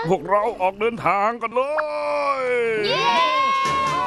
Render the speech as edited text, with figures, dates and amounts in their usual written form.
พวกเราออกเดินทางกันเลยเย้